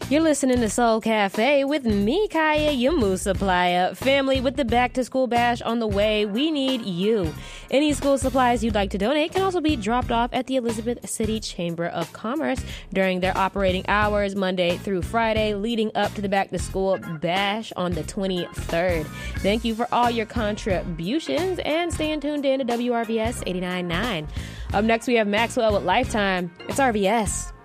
You're listening to Soul Cafe with me, Kaya, your mood supplier. Family, with the back to school bash on the way, we need you. Any school supplies you'd like to donate can also be dropped off at the Elizabeth City Chamber of Commerce during their operating hours Monday through Friday, leading up to the back to school bash on the 23rd. Thank you for all your contributions and staying tuned in to WRVS 89.9. Up next, we have Maxwell with Lifetime. It's RVS.